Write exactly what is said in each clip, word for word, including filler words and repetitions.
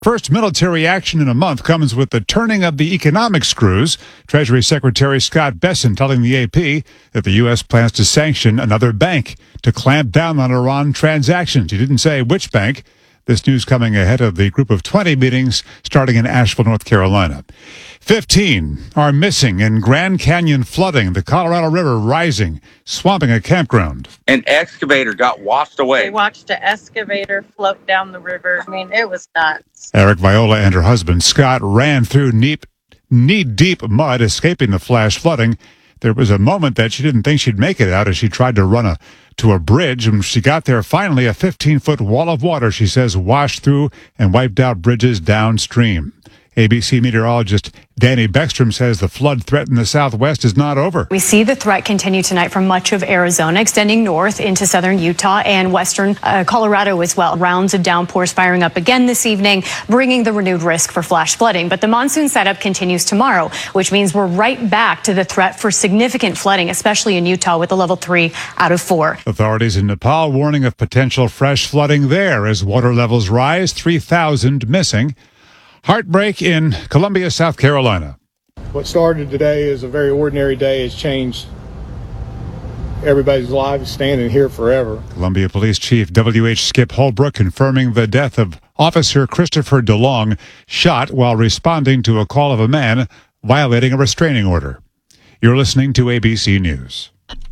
First military action in a month comes with the turning of the economic screws. Treasury Secretary Scott Bessent telling the A P that the U S plans to sanction another bank to clamp down on Iran transactions. He didn't say which bank. This news coming ahead of the Group of twenty meetings starting in Asheville, North Carolina. fifteen are missing in Grand Canyon flooding. The Colorado River rising, swamping a campground. An excavator got washed away. We watched an excavator float down the river. I mean, it was nuts. Eric Viola and her husband Scott ran through knee-deep mud, escaping the flash flooding. There was a moment that she didn't think she'd make it out as she tried to run a, to a bridge. When she got there, finally, a fifteen-foot wall of water, she says, washed through and wiped out bridges downstream. A B C meteorologist Danny Beckstrom says the flood threat in the southwest is not over. We see the threat continue tonight from much of Arizona, extending north into southern Utah and western uh, Colorado as well. Rounds of downpours firing up again this evening, bringing the renewed risk for flash flooding. But the monsoon setup continues tomorrow, which means we're right back to the threat for significant flooding, especially in Utah with a level three out of four. Authorities in Nepal warning of potential fresh flooding there as water levels rise, three thousand missing. Heartbreak in Columbia, South Carolina. What started today as a very ordinary day has changed everybody's lives, standing here forever. Columbia Police Chief W H Skip Holbrook confirming the death of Officer Christopher DeLong, shot while responding to a call of a man violating a restraining order. You're listening to A B C News.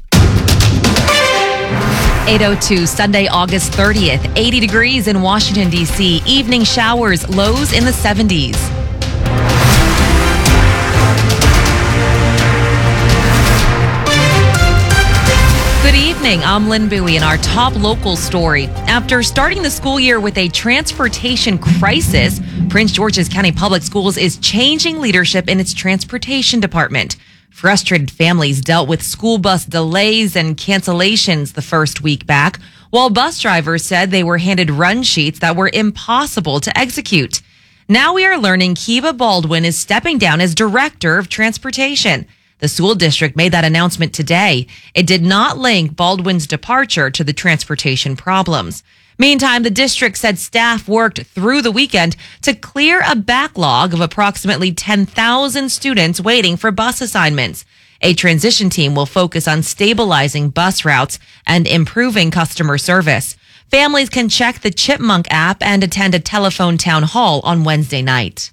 eight oh two, Sunday, August thirtieth, eighty degrees in Washington, D C. Evening showers, lows in the seventies. Good evening, I'm Lynn Bowie in our top local story. After starting the school year with a transportation crisis, Prince George's County Public Schools is changing leadership in its transportation department. Frustrated families dealt with school bus delays and cancellations the first week back, while bus drivers said they were handed run sheets that were impossible to execute. Now we are learning Kiva Baldwin is stepping down as Director of Transportation. The school district made that announcement today. It did not link Baldwin's departure to the transportation problems. Meantime, the district said staff worked through the weekend to clear a backlog of approximately ten thousand students waiting for bus assignments. A transition team will focus on stabilizing bus routes and improving customer service. Families can check the Chipmunk app and attend a telephone town hall on Wednesday night.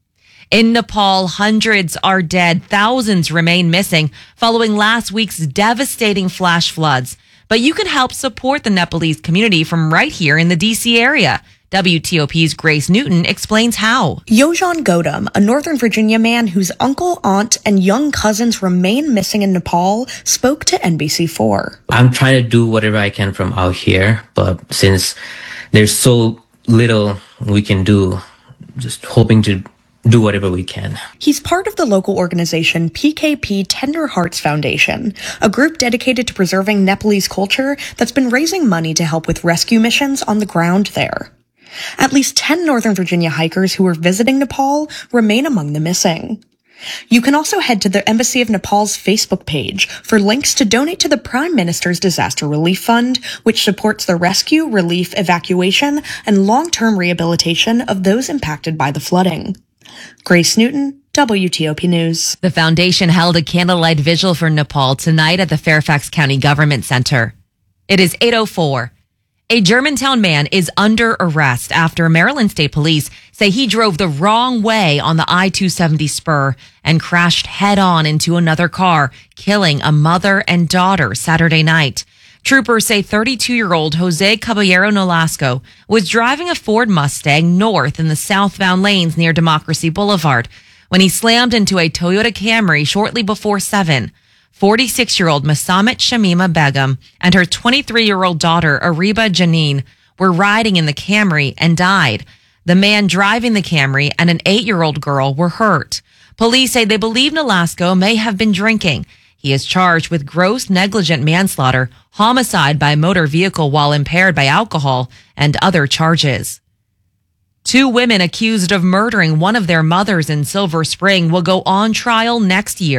In Nepal, hundreds are dead, thousands remain missing following last week's devastating flash floods. But you can help support the Nepalese community from right here in the D C area. W T O P's Grace Newton explains how. Yojan Godam, a Northern Virginia man whose uncle, aunt, and young cousins remain missing in Nepal, spoke to N B C four. I'm trying to do whatever I can from out here, but since there's so little we can do, just hoping to do whatever we can. He's part of the local organization P K P Tender Hearts Foundation, a group dedicated to preserving Nepalese culture that's been raising money to help with rescue missions on the ground there. At least ten Northern Virginia hikers who were visiting Nepal remain among the missing. You can also head to the Embassy of Nepal's Facebook page for links to donate to the Prime Minister's Disaster Relief Fund, which supports the rescue, relief, evacuation, and long-term rehabilitation of those impacted by the flooding. Grace Newton, W T O P News. The foundation held a candlelight vigil for Nepal tonight at the Fairfax County Government Center. It is eight oh four. A Germantown man is under arrest after Maryland State Police say he drove the wrong way on the I two seventy spur and crashed head-on into another car, killing a mother and daughter Saturday night. Troopers say thirty-two-year-old Jose Caballero Nolasco was driving a Ford Mustang north in the southbound lanes near Democracy Boulevard when he slammed into a Toyota Camry shortly before seven. forty-six-year-old Masamet Shamima Begum and her twenty-three-year-old daughter Ariba Janine were riding in the Camry and died. The man driving the Camry and an eight-year-old girl were hurt. Police say they believe Nolasco may have been drinking. He is charged with gross negligent manslaughter, homicide by motor vehicle while impaired by alcohol, and other charges. Two women accused of murdering one of their mothers in Silver Spring will go on trial next year.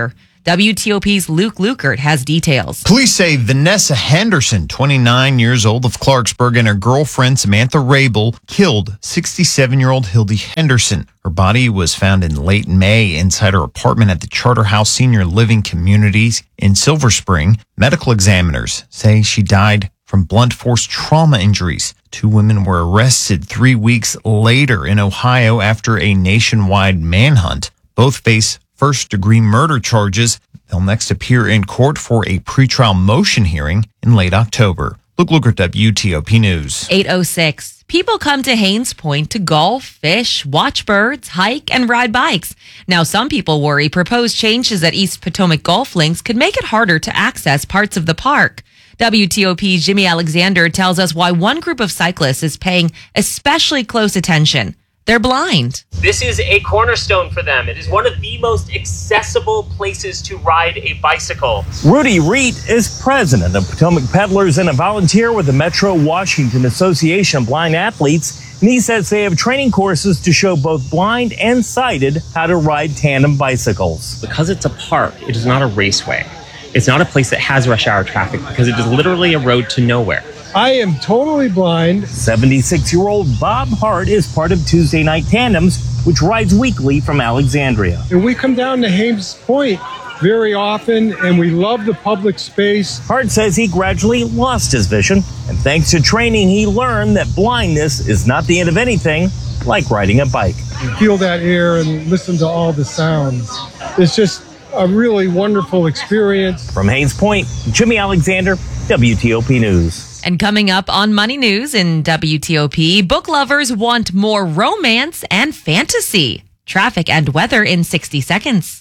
W T O P's Luke Lukert has details. Police say Vanessa Henderson, twenty-nine years old, of Clarksburg, and her girlfriend Samantha Rabel killed sixty-seven-year-old Hildy Henderson. Her body was found in late May inside her apartment at the Charterhouse Senior Living Communities in Silver Spring. Medical examiners say she died from blunt force trauma injuries. Two women were arrested three weeks later in Ohio after a nationwide manhunt. Both face first-degree murder charges. They'll next appear in court for a pretrial motion hearing in late October. Luke Lukert, W T O P News. eight oh six. People come to Haines Point to golf, fish, watch birds, hike, and ride bikes. Now, some people worry proposed changes at East Potomac Golf Links could make it harder to access parts of the park. W T O P's Jimmy Alexander tells us why one group of cyclists is paying especially close attention. They're blind. This is a cornerstone for them. It is one of the most accessible places to ride a bicycle. Rudy Reet is president of Potomac Peddlers and a volunteer with the Metro Washington Association of Blind Athletes. And he says they have training courses to show both blind and sighted how to ride tandem bicycles. Because it's a park, it is not a raceway. It's not a place that has rush hour traffic because it is literally a road to nowhere. I am totally blind. seventy-six-year-old Bob Hart is part of Tuesday Night Tandems, which rides weekly from Alexandria. And we come down to Haines Point very often, and we love the public space. Hart says he gradually lost his vision, and thanks to training, he learned that blindness is not the end of anything, like riding a bike. You feel that air and listen to all the sounds. It's just a really wonderful experience. From Haines Point, Jimmy Alexander, W T O P News. And coming up on Money News in W T O P, book lovers want more romance and fantasy. Traffic and weather in sixty seconds.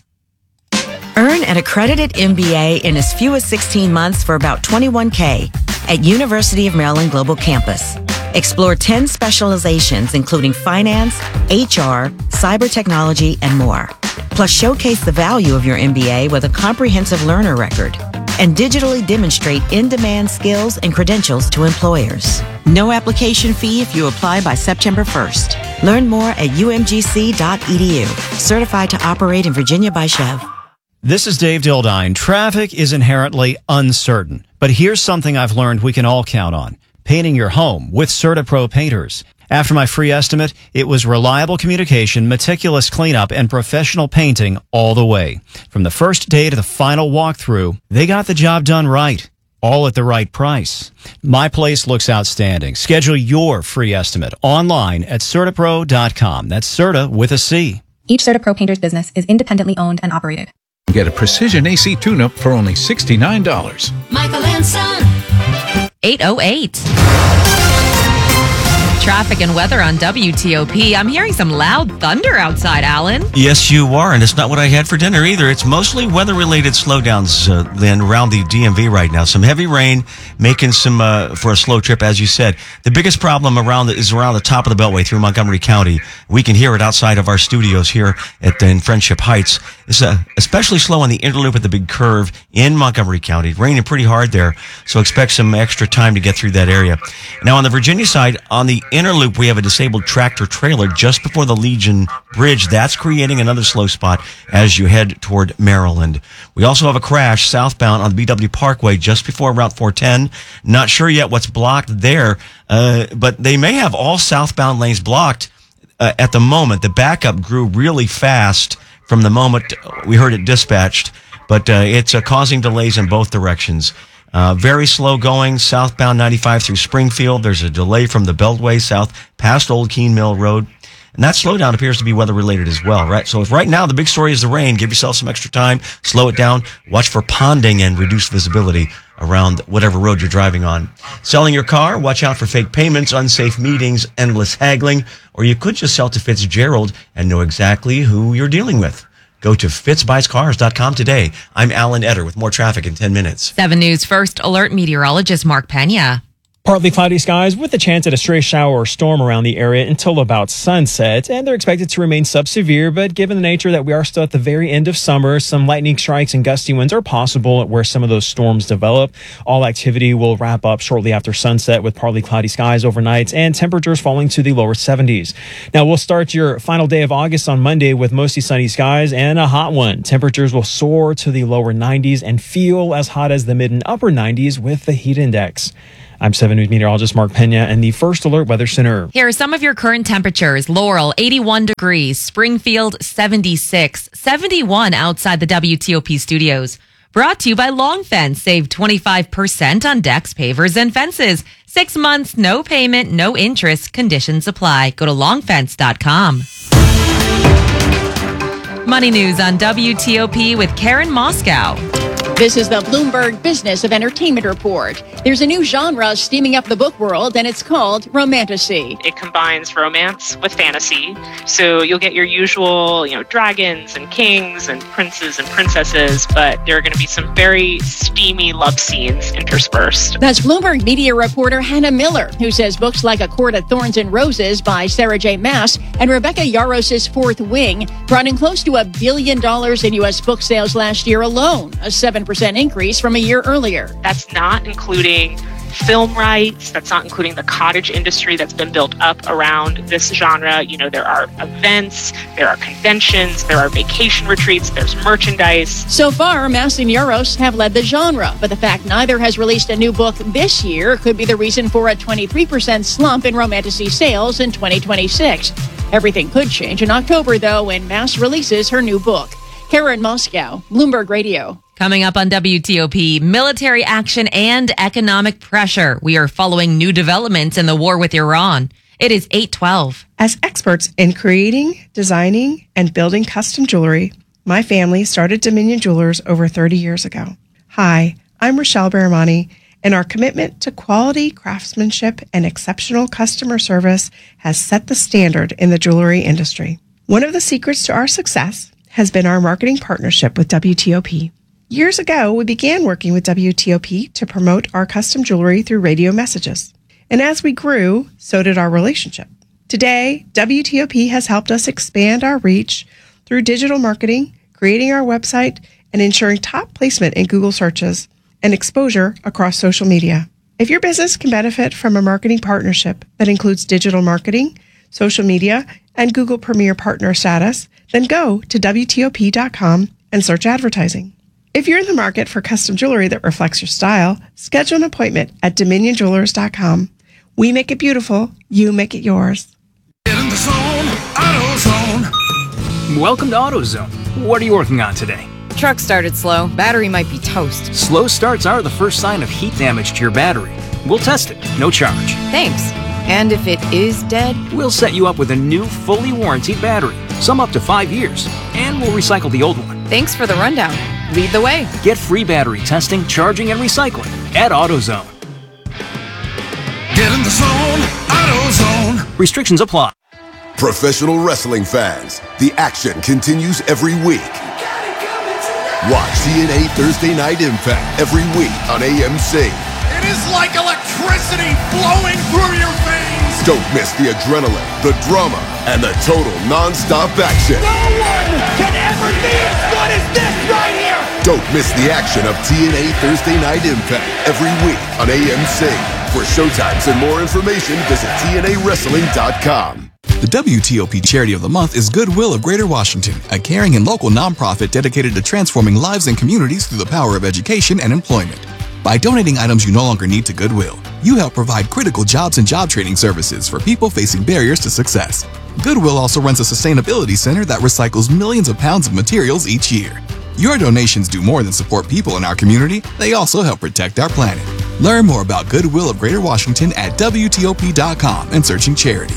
Earn an accredited M B A in as few as sixteen months for about twenty-one thousand dollars at University of Maryland Global Campus. Explore ten specializations, including finance, H R, cyber technology, and more. Plus, showcase the value of your M B A with a comprehensive learner record and digitally demonstrate in-demand skills and credentials to employers. No application fee if you apply by September first. Learn more at U M G C dot E D U. Certified to operate in Virginia by Chev. This is Dave Dildine. Traffic is inherently uncertain, but here's something I've learned we can all count on. Painting your home with CertaPro painters. After my free estimate, it was reliable communication, meticulous cleanup, and professional painting all the way. From the first day to the final walkthrough, they got the job done right, all at the right price. My place looks outstanding. Schedule your free estimate online at CertaPro dot com. That's Certa with a C. Each CertaPro painter's business is independently owned and operated. Get a precision A C tune-up for only sixty-nine dollars. Michael and Son. eight oh eight. Traffic and weather on W T O P. I'm hearing some loud thunder outside, Alan. Yes, you are, and it's not what I had for dinner either. It's mostly weather-related slowdowns, uh, Lynn, around the D M V right now. Some heavy rain, making some uh, for a slow trip, as you said. The biggest problem around the, is around the top of the Beltway through Montgomery County. We can hear it outside of our studios here at in Friendship Heights. It's uh, especially slow on the interloop at the big curve in Montgomery County. Raining pretty hard there, so expect some extra time to get through that area. Now, on the Virginia side, on the interloop, we have a disabled tractor trailer just before the Legion Bridge. That's creating another slow spot as you head toward Maryland. We also have a crash southbound on the B W Parkway just before Route four ten. Not sure yet what's blocked there, uh, but they may have all southbound lanes blocked uh, at the moment. The backup grew really fast from the moment we heard it dispatched, but uh, it's uh, causing delays in both directions. Uh, very slow going southbound ninety-five through Springfield. There's a delay from the Beltway south past Old Keene Mill Road. And that slowdown appears to be weather related as well, right? So if right now the big story is the rain, give yourself some extra time, slow it down, watch for ponding and reduced visibility around whatever road you're driving on. Selling your car, watch out for fake payments, unsafe meetings, endless haggling, or you could just sell to Fitzgerald and know exactly who you're dealing with. Go to fitz buys cars dot com today. I'm Alan Etter with more traffic in ten minutes. seven News First Alert meteorologist Mark Pena. Partly cloudy skies with a chance at a stray shower or storm around the area until about sunset, and they're expected to remain sub-severe, but given the nature that we are still at the very end of summer, some lightning strikes and gusty winds are possible where some of those storms develop. All activity will wrap up shortly after sunset with partly cloudy skies overnight and temperatures falling to the lower seventies. Now, we'll start your final day of August on Monday with mostly sunny skies and a hot one. Temperatures will soar to the lower nineties and feel as hot as the mid and upper nineties with the heat index. I'm seven News meteorologist Mark Pena and the First Alert Weather Center. Here are some of your current temperatures. Laurel, eighty-one degrees. Springfield, seventy-six. seventy-one outside the W T O P studios. Brought to you by Long Fence. Save twenty-five percent on decks, pavers, and fences. Six months, no payment, no interest. Conditions apply. Go to long fence dot com. Money news on W T O P with Karen Moscow. This is the Bloomberg Business of Entertainment Report. There's a new genre steaming up the book world, and it's called romantasy. It combines romance with fantasy. So you'll get your usual, you know, dragons and kings and princes and princesses, but there are going to be some very steamy love scenes interspersed. That's Bloomberg media reporter Hannah Miller, who says books like A Court of Thorns and Roses by Sarah J. Maas and Rebecca Yarros' Fourth Wing brought in close to a billion dollars in U S book sales last year alone, a seven percent increase from a year earlier. That's not including film rights. That's not including the cottage industry that's been built up around this genre. You know, there are events, there are conventions, there are vacation retreats, there's merchandise. So far, Maas and Yarros have led the genre, but the fact neither has released a new book this year could be the reason for a twenty-three percent slump in romantasy sales in twenty twenty-six. Everything could change in October, though, when Maas releases her new book. Karen Moscow, Bloomberg Radio. Coming up on W T O P, military action and economic pressure. We are following new developments in the war with Iran. It is eight twelve. As experts in creating, designing, and building custom jewelry, my family started Dominion Jewelers over thirty years ago. Hi, I'm Rochelle Baramani, and our commitment to quality craftsmanship and exceptional customer service has set the standard in the jewelry industry. One of the secrets to our success has been our marketing partnership with W T O P. Years ago, we began working with W T O P to promote our custom jewelry through radio messages. And as we grew, so did our relationship. Today, W T O P has helped us expand our reach through digital marketing, creating our website, and ensuring top placement in Google searches and exposure across social media. If your business can benefit from a marketing partnership that includes digital marketing, social media, and Google Premier Partner status, then go to W T O P dot com and search advertising. If you're in the market for custom jewelry that reflects your style, schedule an appointment at Dominion Jewelers dot com. We make it beautiful. You make it yours. Get in the zone, AutoZone. Welcome to AutoZone. What are you working on today? Truck started slow. Battery might be toast. Slow starts are the first sign of heat damage to your battery. We'll test it. No charge. Thanks. And if it is dead? We'll set you up with a new, fully warranted battery. Some up to five years. And we'll recycle the old one. Thanks for the rundown. Lead the way. Get free battery testing, charging, and recycling at AutoZone. Get in the zone, AutoZone. Restrictions apply. Professional wrestling fans, the action continues every week. Watch T N A Thursday Night Impact every week on A M C. It is like electricity flowing through your veins. Don't miss the adrenaline, the drama, and the total non-stop action. No one can ever be as good as this right here. Don't miss the action of T N A Thursday Night Impact every week on A M C. For showtimes and more information, visit T N A wrestling dot com. The W T O P Charity of the Month is Goodwill of Greater Washington, a caring and local nonprofit dedicated to transforming lives and communities through the power of education and employment. By donating items you no longer need to Goodwill, you help provide critical jobs and job training services for people facing barriers to success. Goodwill also runs a sustainability center that recycles millions of pounds of materials each year. Your donations do more than support people in our community, they also help protect our planet. Learn more about Goodwill of Greater Washington at W T O P dot com and searching charities.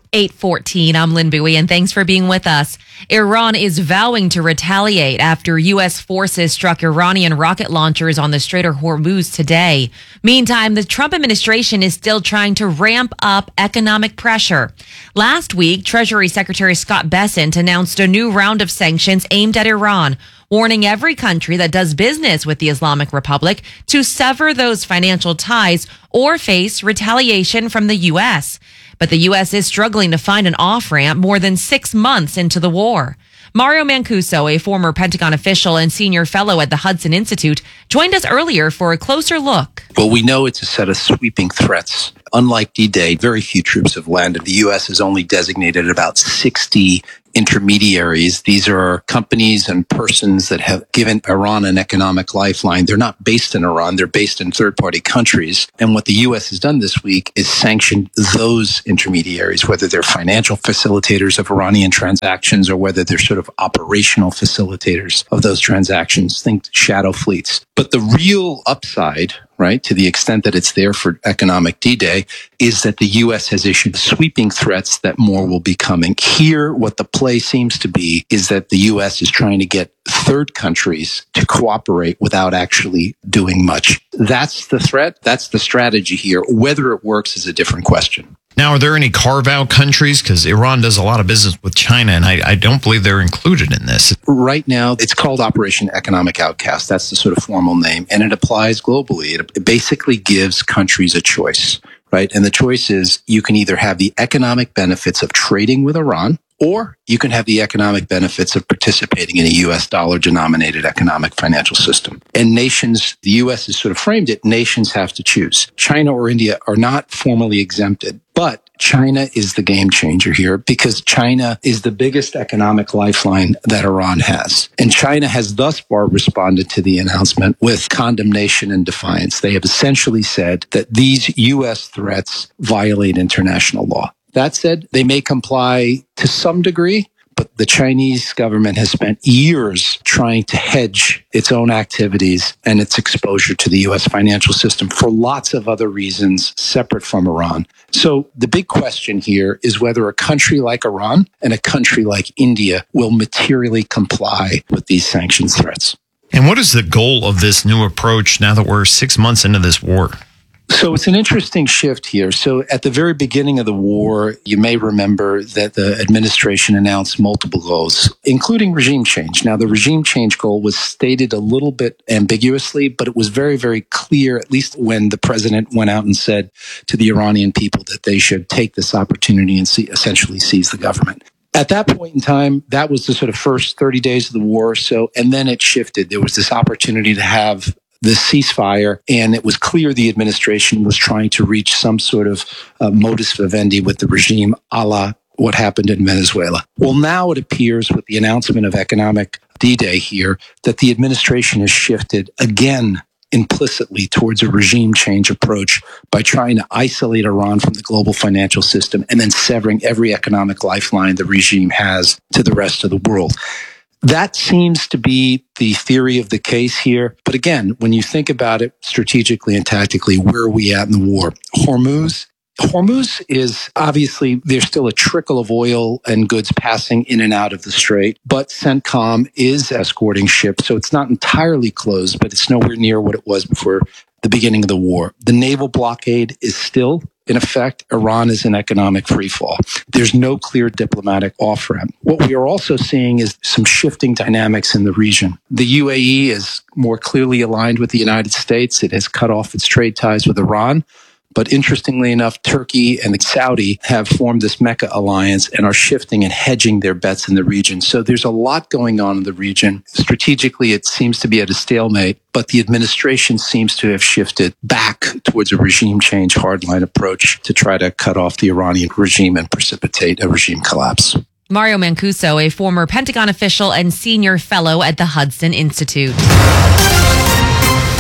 eight fourteen, I'm Lynn Bowie, and thanks for being with us. Iran is vowing to retaliate after U S forces struck Iranian rocket launchers on the Strait of Hormuz today. Meantime, the Trump administration is still trying to ramp up economic pressure. Last week, Treasury Secretary Scott Bessent announced a new round of sanctions aimed at Iran, warning every country that does business with the Islamic Republic to sever those financial ties or face retaliation from the U S. But the U S is struggling to find an off-ramp more than six months into the war. Mario Mancuso, a former Pentagon official and senior fellow at the Hudson Institute, joined us earlier for a closer look. Well, we know it's a set of sweeping threats. Unlike D-Day, very few troops have landed. The U S has only designated about sixty intermediaries. These are companies and persons that have given Iran an economic lifeline. They're not based in Iran. They're based in third-party countries. And what the U S has done this week is sanctioned those intermediaries, whether they're financial facilitators of Iranian transactions or whether they're sort of operational facilitators of those transactions. Think shadow fleets. But the real upside, right, to the extent that it's there for economic D-Day, is that the U S has issued sweeping threats that more will be coming. Here, what the play seems to be is that the U S is trying to get third countries to cooperate without actually doing much. That's the threat. That's the strategy here. Whether it works is a different question. Now, are there any carve-out countries? Because Iran does a lot of business with China, and I, I don't believe they're included in this. Right now, it's called Operation Economic Outcast. That's the sort of formal name, and it applies globally. It, it basically gives countries a choice, right? And the choice is you can either have the economic benefits of trading with Iran, or you can have the economic benefits of participating in a U S dollar-denominated economic financial system. And nations, the U S has sort of framed it, nations have to choose. China or India are not formally exempted, but China is the game changer here because China is the biggest economic lifeline that Iran has. And China has thus far responded to the announcement with condemnation and defiance. They have essentially said that these U S threats violate international law. That said, they may comply to some degree, but the Chinese government has spent years trying to hedge its own activities and its exposure to the U S financial system for lots of other reasons separate from Iran. So the big question here is whether a country like Iran and a country like India will materially comply with these sanctions threats. And what is the goal of this new approach now that we're six months into this war? So it's an interesting shift here. So at the very beginning of the war, you may remember that the administration announced multiple goals, including regime change. Now, the regime change goal was stated a little bit ambiguously, but it was very, very clear, at least when the president went out and said to the Iranian people that they should take this opportunity and see, essentially seize the government. At that point in time, that was the sort of first thirty days of the war or so, and then it shifted. There was this opportunity to have the ceasefire, and it was clear the administration was trying to reach some sort of uh, modus vivendi with the regime, a la what happened in Venezuela. Well, now it appears with the announcement of economic D-Day here that the administration has shifted again implicitly towards a regime change approach by trying to isolate Iran from the global financial system and then severing every economic lifeline the regime has to the rest of the world. That seems to be the theory of the case here. But again, when you think about it strategically and tactically, where are we at in the war? Hormuz. Hormuz is obviously, there's still a trickle of oil and goods passing in and out of the strait, but CENTCOM is escorting ships. So it's not entirely closed, but it's nowhere near what it was before the beginning of the war. The naval blockade is still in effect. Iran is in economic freefall. There's no clear diplomatic off-ramp. What we are also seeing is some shifting dynamics in the region. The U A E is more clearly aligned with the United States. It has cut off its trade ties with Iran. But interestingly enough, Turkey and Saudi have formed this Mecca alliance and are shifting and hedging their bets in the region. So there's a lot going on in the region. Strategically, it seems to be at a stalemate, but the administration seems to have shifted back towards a regime change hardline approach to try to cut off the Iranian regime and precipitate a regime collapse. Mario Mancuso, a former Pentagon official and senior fellow at the Hudson Institute.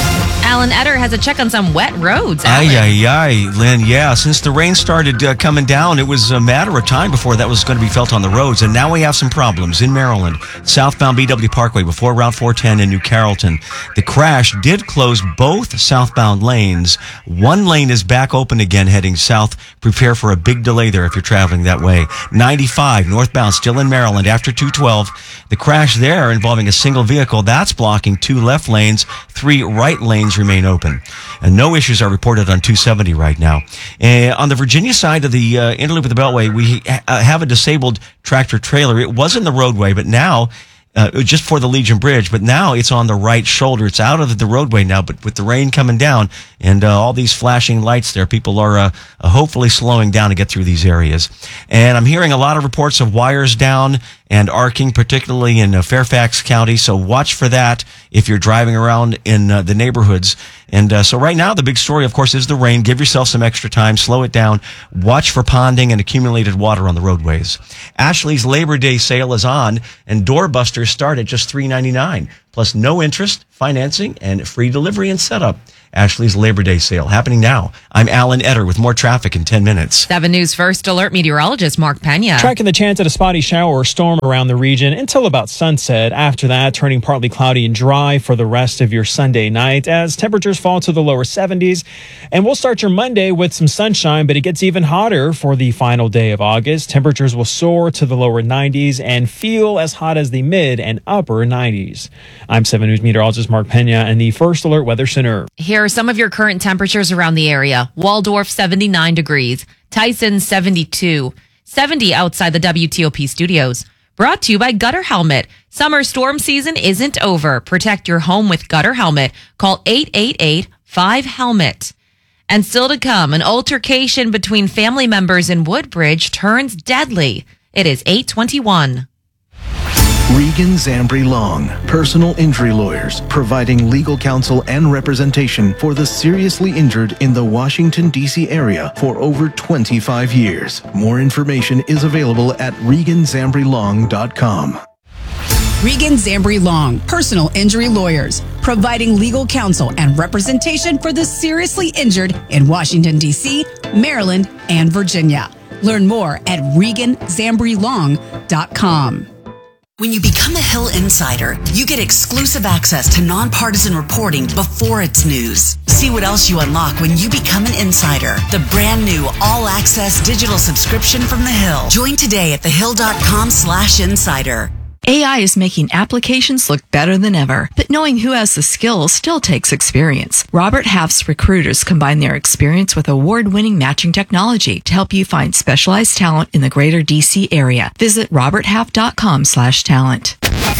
Alan Etter has a check on some wet roads. Ay, ay, ay, Lynn, yeah. Since the rain started uh, coming down, it was a matter of time before that was going to be felt on the roads. And now we have some problems in Maryland. Southbound B W Parkway before Route four ten in New Carrollton. The crash did close both southbound lanes. One lane is back open again heading south. Prepare for a big delay there if you're traveling that way. ninety-five northbound still in Maryland after two twelve. The crash there involving a single vehicle, that's blocking two left lanes. Three right lanes remain open. And no issues are reported on two seventy right now. Uh, on the Virginia side of the uh, interloop of the Beltway, we ha- have a disabled tractor trailer. It was in the roadway, but now Uh, just for the Legion Bridge, but now it's on the right shoulder. It's out of the roadway now, but with the rain coming down and uh, all these flashing lights there, people are uh, uh, hopefully slowing down to get through these areas. And I'm hearing a lot of reports of wires down and arcing, particularly in uh, Fairfax County, so watch for that if you're driving around in uh, the neighborhoods. And uh, so right now, the big story, of course, is the rain. Give yourself some extra time. Slow it down. Watch for ponding and accumulated water on the roadways. Ashley's Labor Day sale is on, and doorbusters start at just three ninety-nine, plus no interest, financing, and free delivery and setup. Ashley's Labor Day sale happening now. I'm Alan Etter with more traffic in ten minutes. seven News First Alert meteorologist Mark Pena. Tracking the chance at a spotty shower or storm around the region until about sunset. After that, turning partly cloudy and dry for the rest of your Sunday night as temperatures fall to the lower seventies. And we'll start your Monday with some sunshine, but it gets even hotter for the final day of August. Temperatures will soar to the lower nineties and feel as hot as the mid and upper nineties. I'm seven News meteorologist Mark Pena in the First Alert Weather Center. Here are some of your current temperatures around the area. Waldorf, seventy-nine degrees. Tyson, seventy-two. seventy outside the W T O P studios. Brought to you by Gutter Helmet. Summer storm season isn't over. Protect your home with Gutter Helmet. Call eight eight eight, five helmet. And still to come, an altercation between family members in Woodbridge turns deadly. It is eight twenty-one. Regan Zambri Long, personal injury lawyers, providing legal counsel and representation for the seriously injured in the Washington, D C area for over twenty-five years. More information is available at regan zambri long dot com. Regan Zambri Long, personal injury lawyers, providing legal counsel and representation for the seriously injured in Washington, D C, Maryland, and Virginia. Learn more at regan zambri long dot com. When you become a Hill Insider, you get exclusive access to nonpartisan reporting before it's news. See what else you unlock when you become an insider. The brand new all-access digital subscription from The Hill. Join today at thehill.com slash insider. A I is making applications look better than ever, but knowing who has the skills still takes experience. Robert Half's recruiters combine their experience with award-winning matching technology to help you find specialized talent in the greater D C area. Visit roberthalf.com slash talent.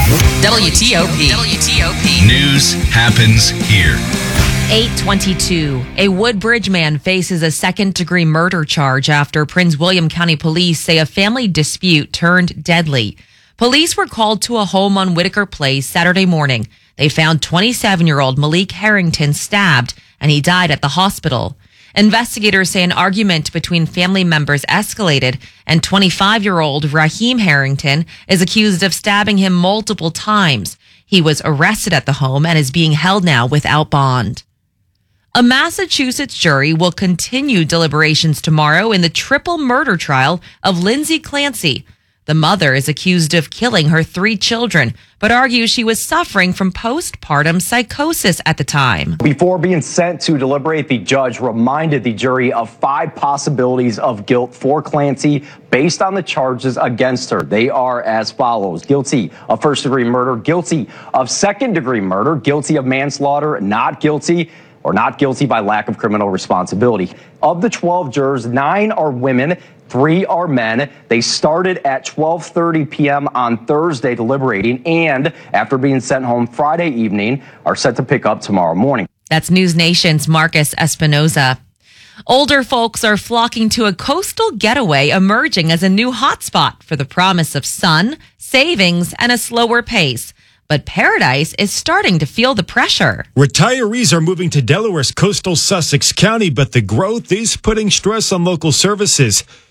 W T O P. W T O P. News happens here. eight twenty-two. A Woodbridge man faces a second-degree murder charge after Prince William County Police say a family dispute turned deadly. Police were called to a home on Whitaker Place Saturday morning. They found twenty-seven-year-old Malik Harrington stabbed, and he died at the hospital. Investigators say an argument between family members escalated, and twenty-five-year-old Raheem Harrington is accused of stabbing him multiple times. He was arrested at the home and is being held now without bond. A Massachusetts jury will continue deliberations tomorrow in the triple murder trial of Lindsay Clancy. The mother is accused of killing her three children, but argues she was suffering from postpartum psychosis at the time. Before being sent to deliberate, the judge reminded the jury of five possibilities of guilt for Clancy based on the charges against her. They are as follows: guilty of first-degree murder, guilty of second-degree murder, guilty of manslaughter, not guilty, or not guilty by lack of criminal responsibility. Of the twelve jurors, nine are women, three are men. They started at twelve thirty p.m. on Thursday deliberating, and after being sent home Friday evening, are set to pick up tomorrow morning. That's News Nation's Marcus Espinoza. Older folks are flocking to a coastal getaway emerging as a new hotspot for the promise of sun, savings, and a slower pace. But Paradise is starting to feel the pressure. Retirees are moving to Delaware's coastal Sussex County, but the growth is putting stress on local services.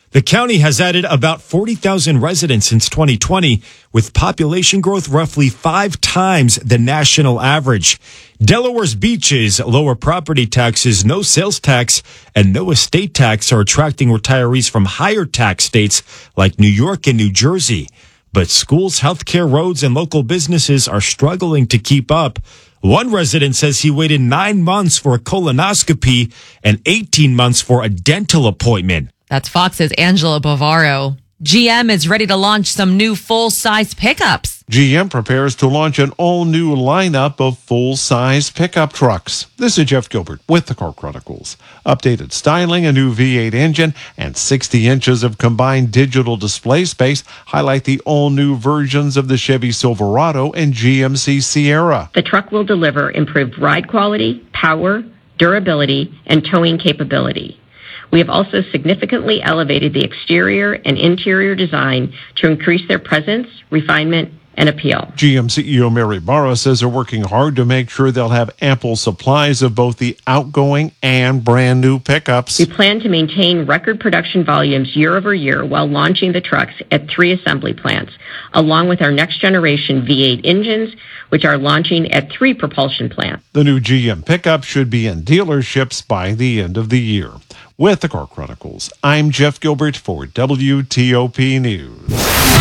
The county has added about forty thousand residents since twenty twenty, with population growth roughly five times the national average. Delaware's beaches, lower property taxes, no sales tax, and no estate tax are attracting retirees from higher tax states like New York and New Jersey. But schools, healthcare, roads, and local businesses are struggling to keep up. One resident says he waited nine months for a colonoscopy and eighteen months for a dental appointment. That's Fox's Angela Bavaro. G M is ready to launch some new full-size pickups. G M prepares to launch an all-new lineup of full-size pickup trucks. This is Jeff Gilbert with the Car Chronicles. Updated styling, a new V eight engine, and sixty inches of combined digital display space highlight the all-new versions of the Chevy Silverado and G M C Sierra. The truck will deliver improved ride quality, power, durability, and towing capability. We have also significantly elevated the exterior and interior design to increase their presence, refinement, and appeal. G M C E O Mary Barra says they're working hard to make sure they'll have ample supplies of both the outgoing and brand new pickups. We plan to maintain record production volumes year over year while launching the trucks at three assembly plants, along with our next generation V eight engines, which are launching at three propulsion plants. The new G M pickup should be in dealerships by the end of the year. With the Car Chronicles, I'm Jeff Gilbert for W T O P News.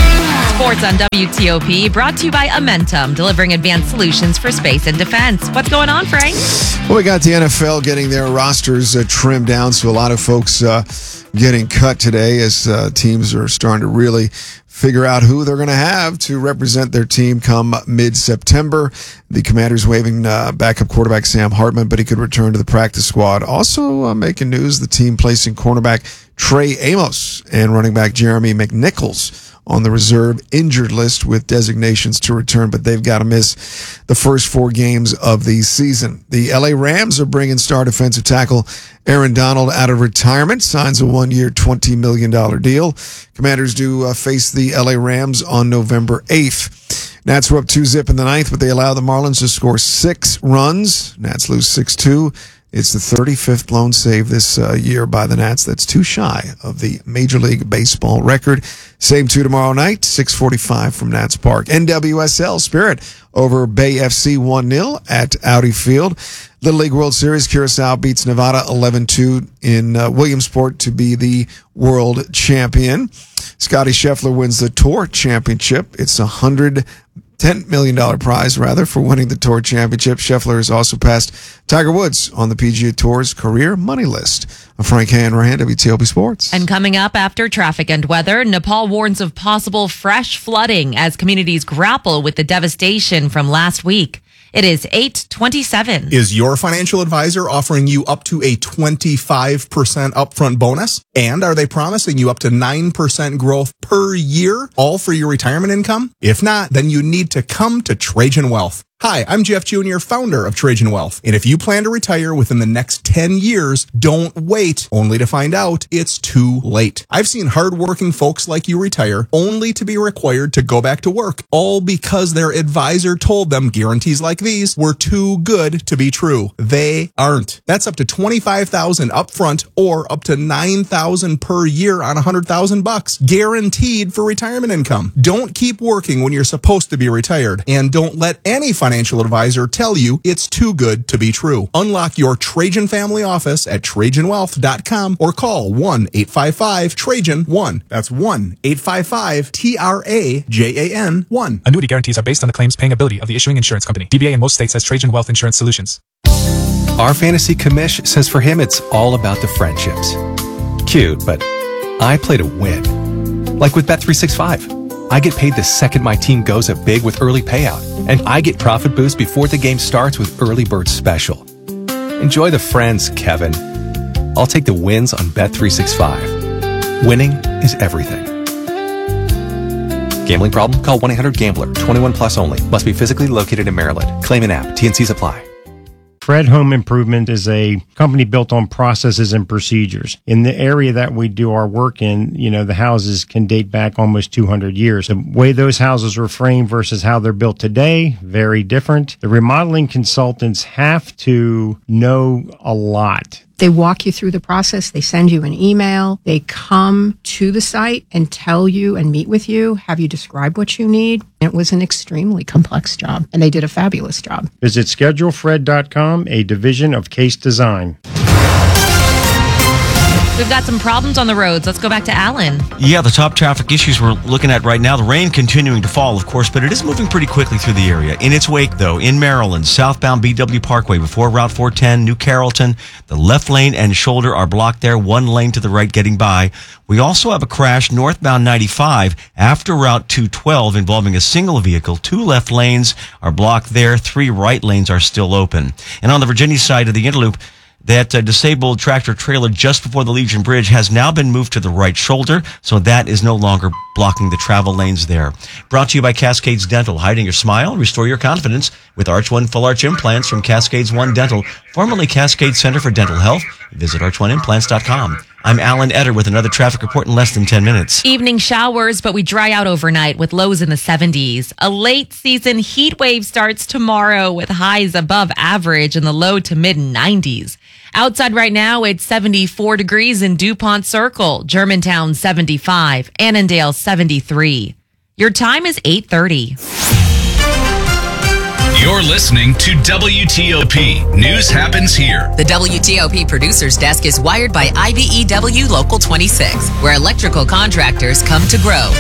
Sports on W T O P, brought to you by Amentum, delivering advanced solutions for space and defense. What's going on, Frank? Well, we got the N F L getting their rosters uh, trimmed down, so a lot of folks uh, getting cut today as uh, teams are starting to really figure out who they're going to have to represent their team come mid-September. The Commanders waiving uh, backup quarterback Sam Hartman, but he could return to the practice squad. Also uh, making news, the team placing cornerback Trey Amos and running back Jeremy McNichols on the reserve injured list with designations to return, but they've got to miss the first four games of the season. The L A Rams are bringing star defensive tackle Aaron Donald out of retirement, signs a one-year, twenty million dollars deal. Commanders do uh, face the L A Rams on November eighth. Nats were up two zip in the ninth, but they allow the Marlins to score six runs. Nats lose six two. It's the thirty-fifth blown save this uh, year by the Nats. That's too shy of the Major League Baseball record. Same two tomorrow night, six forty-five from Nats Park. N W S L Spirit over Bay F C one nil at Audi Field. Little League World Series, Curacao beats Nevada eleven two in uh, Williamsport to be the world champion. Scotty Scheffler wins the Tour Championship. It's a hundred ten million dollars prize, rather, for winning the Tour Championship. Scheffler has also passed Tiger Woods on the P G A Tour's career money list. I'm Frank Hanrahan, W T O P Sports. And coming up after traffic and weather, Nepal warns of possible fresh flooding as communities grapple with the devastation from last week. It is eight twenty-seven. Is your financial advisor offering you up to a twenty-five percent upfront bonus? And are they promising you up to nine percent growth per year, all for your retirement income? If not, then you need to come to Trajan Wealth. Hi, I'm Jeff Junior, founder of Trajan Wealth. And if you plan to retire within the next ten years, don't wait only to find out it's too late. I've seen hardworking folks like you retire only to be required to go back to work, all because their advisor told them guarantees like these were too good to be true. They aren't. That's up to twenty-five thousand dollars upfront or up to nine thousand dollars per year on one hundred thousand bucks, guaranteed for retirement income. Don't keep working when you're supposed to be retired, and don't let any financial financial advisor tell you it's too good to be true. Unlock your Trajan family office at Trajan Wealth dot com or call one eight five five Trajan one. That's one eight five five T R A J A N one. Annuity guarantees are based on the claims paying ability of the issuing insurance company. D B A in most states has Trajan Wealth Insurance Solutions. Our fantasy commish says for him it's all about the friendships. Cute, but I play to win. Like with Bet three sixty-five. I get paid the second my team goes up big with early payout, and I get profit boost before the game starts with Early Bird Special. Enjoy the friends, Kevin. I'll take the wins on Bet three sixty-five. Winning is everything. Gambling problem? Call one eight hundred gambler. twenty-one plus only. Must be physically located in Maryland. Claim an app. T N Cs apply. Fred Home Improvement is a company built on processes and procedures. In the area that we do our work in, you know, the houses can date back almost two hundred years. The way those houses were framed versus how they're built today, very different. The remodeling consultants have to know a lot They walk you through the process. They send you an email. They come to the site and tell you and meet with you, have you describe what you need. It was an extremely complex job, and they did a fabulous job. Visit schedule fred dot com, a division of Case Design. We've got some problems on the roads. Let's go back to Alan. Yeah, the top traffic issues we're looking at right now, the rain continuing to fall, of course, but it is moving pretty quickly through the area. In its wake, though, in Maryland, southbound B W Parkway before Route four ten, New Carrollton, the left lane and shoulder are blocked there, one lane to the right getting by. We also have a crash northbound ninety-five after Route two twelve involving a single vehicle. Two left lanes are blocked there, three right lanes are still open. And on the Virginia side of the Interloop, that uh, disabled tractor trailer just before the Legion Bridge has now been moved to the right shoulder, so that is no longer blocking the travel lanes there. Brought to you by Cascades Dental. Hiding your smile, restore your confidence with Arch One Full Arch Implants from Cascades One Dental, formerly Cascade Center for Dental Health. Visit arch one implants dot com. I'm Alan Etter with another traffic report in less than ten minutes. Evening showers, but we dry out overnight with lows in the seventies. A late season heat wave starts tomorrow with highs above average in the low to mid nineties. Outside right now, it's seventy-four degrees in DuPont Circle, Germantown seventy-five, Annandale seventy-three. Your time is eight thirty. You're listening to W T O P. News happens here. The W T O P producer's desk is wired by I B E W Local twenty-six, where electrical contractors come to grow.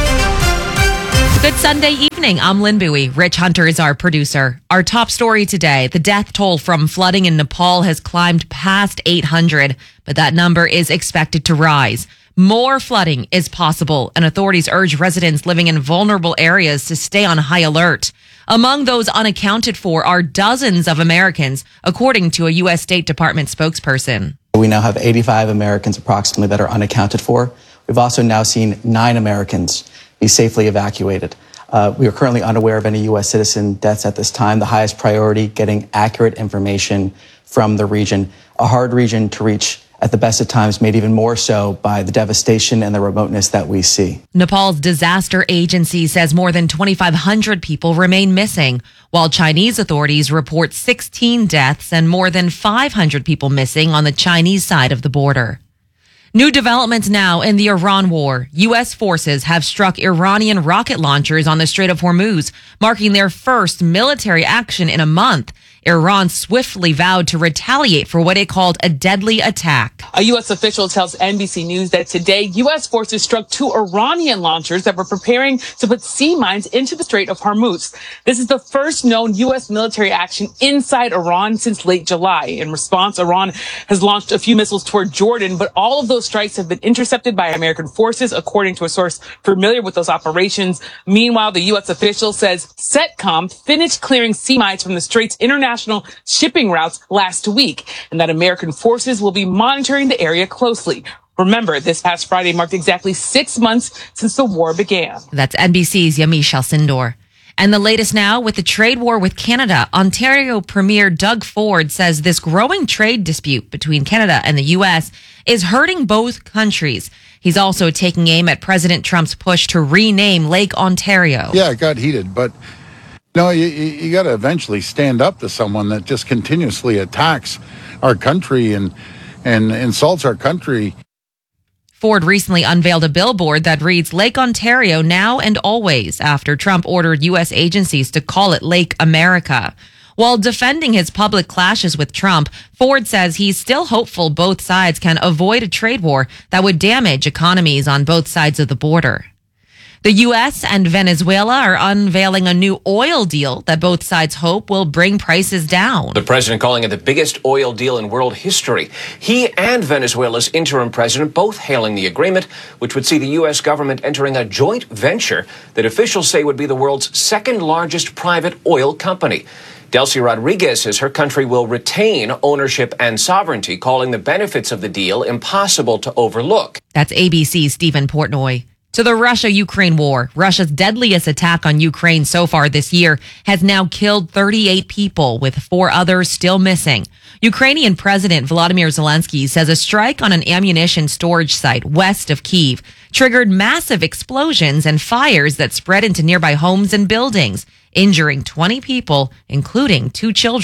Good Sunday evening. I'm Lynn Bowie. Rich Hunter is our producer. Our top story today, the death toll from flooding in Nepal has climbed past eight hundred, but that number is expected to rise. More flooding is possible, and authorities urge residents living in vulnerable areas to stay on high alert. Among those unaccounted for are dozens of Americans, according to a U S State Department spokesperson. We now have eighty-five Americans approximately that are unaccounted for. We've also now seen nine Americans be safely evacuated. Uh, we are currently unaware of any U S citizen deaths at this time. The highest priority, getting accurate information from the region, a hard region to reach at the best of times, made even more so by the devastation and the remoteness that we see. Nepal's disaster agency says more than twenty-five hundred people remain missing, while Chinese authorities report sixteen deaths and more than five hundred people missing on the Chinese side of the border. New developments now in the Iran war. U S forces have struck Iranian rocket launchers on the Strait of Hormuz, marking their first military action in a month. Iran swiftly vowed to retaliate for what it called a deadly attack. A U S official tells N B C News that today U S forces struck two Iranian launchers that were preparing to put sea mines into the Strait of Hormuz. This is the first known U S military action inside Iran since late July. In response, Iran has launched a few missiles toward Jordan, but all of those strikes have been intercepted by American forces, according to a source familiar with those operations. Meanwhile, the U S official says CENTCOM finished clearing sea mines from the Strait's international shipping routes last week, and that American forces will be monitoring the area closely. Remember, this past Friday marked exactly six months since the war began. That's N B C's Yamiche Alcindor. And the latest now with the trade war with Canada. Ontario Premier Doug Ford says this growing trade dispute between Canada and the U S is hurting both countries. He's also taking aim at President Trump's push to rename Lake Ontario. Yeah, it got heated, but no, you, you got to eventually stand up to someone that just continuously attacks our country and and insults our country. Ford recently unveiled a billboard that reads Lake Ontario now and always after Trump ordered U S agencies to call it Lake America. While defending his public clashes with Trump, Ford says he's still hopeful both sides can avoid a trade war that would damage economies on both sides of the border. The U S and Venezuela are unveiling a new oil deal that both sides hope will bring prices down. The president calling it the biggest oil deal in world history. He and Venezuela's interim president both hailing the agreement, which would see the U S government entering a joint venture that officials say would be the world's second largest private oil company. Delcy Rodriguez says her country will retain ownership and sovereignty, calling the benefits of the deal impossible to overlook. That's A B C's Stephen Portnoy. To the Russia-Ukraine war, Russia's deadliest attack on Ukraine so far this year has now killed thirty-eight people, with four others still missing. Ukrainian President Volodymyr Zelensky says a strike on an ammunition storage site west of Kyiv triggered massive explosions and fires that spread into nearby homes and buildings, injuring twenty people, including two children.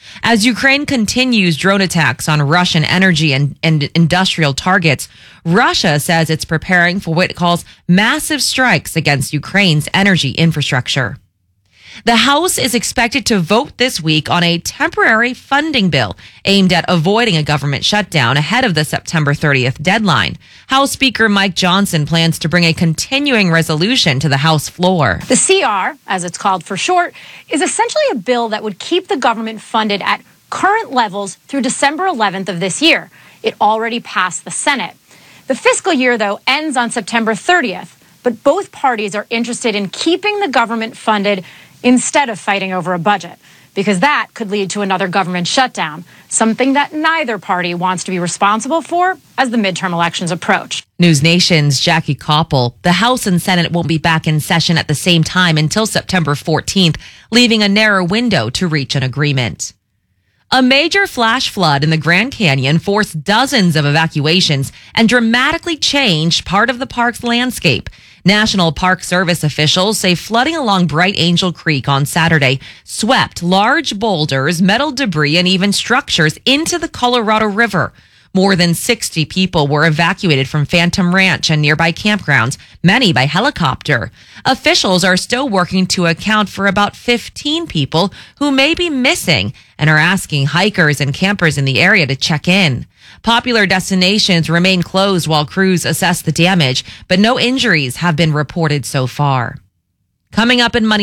As Ukraine continues drone attacks on Russian energy and, and industrial targets, Russia says it's preparing for what it calls massive strikes against Ukraine's energy infrastructure. The House is expected to vote this week on a temporary funding bill aimed at avoiding a government shutdown ahead of the September thirtieth deadline. House Speaker Mike Johnson plans to bring a continuing resolution to the House floor. The C R, as it's called for short, is essentially a bill that would keep the government funded at current levels through December eleventh of this year. It already passed the Senate. The fiscal year, though, ends on September thirtieth, but both parties are interested in keeping the government funded instead of fighting over a budget, because that could lead to another government shutdown, something that neither party wants to be responsible for as the midterm elections approach. News Nation's Jackie Koppel. The House and Senate won't be back in session at the same time until September fourteenth, leaving a narrow window to reach an agreement. A major flash flood in the Grand Canyon forced dozens of evacuations and dramatically changed part of the park's landscape. National Park Service officials say flooding along Bright Angel Creek on Saturday swept large boulders, metal debris, and even structures into the Colorado River. More than sixty people were evacuated from Phantom Ranch and nearby campgrounds, many by helicopter. Officials are still working to account for about fifteen people who may be missing and are asking hikers and campers in the area to check in. Popular destinations remain closed while crews assess the damage, but no injuries have been reported so far. Coming up in Money